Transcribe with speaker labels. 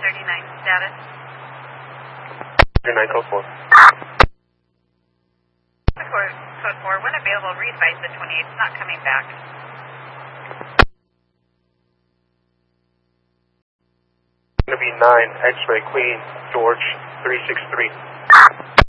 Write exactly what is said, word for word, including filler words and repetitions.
Speaker 1: thirty-nine status.
Speaker 2: thirty-nine code four.
Speaker 1: Code, code four, when available, re-advise the twenty-eight. It's not coming back.
Speaker 2: Going to be nine X-ray Queen George three six three.